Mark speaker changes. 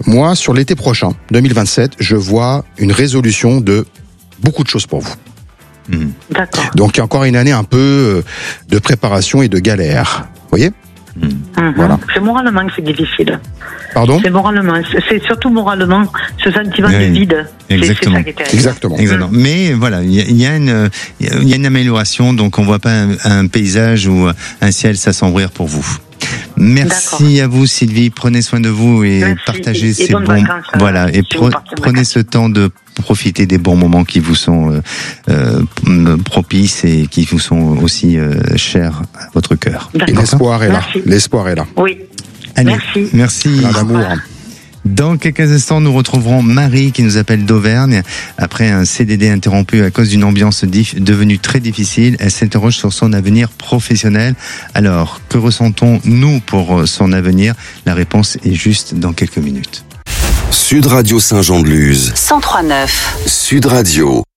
Speaker 1: moi, sur l'été prochain, 2027, je vois une résolution de beaucoup de choses pour vous.
Speaker 2: D'accord.
Speaker 1: Donc, il y a encore une année un peu de préparation et de galère. Vous voyez ? Voilà.
Speaker 2: C'est moralement que c'est difficile.
Speaker 1: Pardon ?
Speaker 2: C'est moralement, c'est surtout moralement ce sentiment de vide.
Speaker 3: Exactement.
Speaker 2: C'est ça qui est terrible.
Speaker 1: Exactement.
Speaker 3: Mais voilà, il y a une amélioration, donc on voit pas un paysage ou un ciel s'assombrir pour vous. Merci à vous, Sylvie. Prenez soin de vous et partagez ces bons. Voilà, et prenez ce temps de profiter des bons moments qui vous sont propices et qui vous sont aussi chers à votre cœur.
Speaker 1: Et l'espoir est là. L'espoir est là.
Speaker 2: Oui.
Speaker 3: Allez,
Speaker 2: merci.
Speaker 3: Plein
Speaker 1: d'amour.
Speaker 3: Dans quelques instants, nous retrouverons Marie qui nous appelle d'Auvergne. Après un CDD interrompu à cause d'une ambiance devenue très difficile, elle s'interroge sur son avenir professionnel. Alors, que ressentons nous pour son avenir ? La réponse est juste dans quelques minutes.
Speaker 4: Sud Radio Saint-Jean-de-Luz.
Speaker 5: 103.9.
Speaker 4: Sud Radio.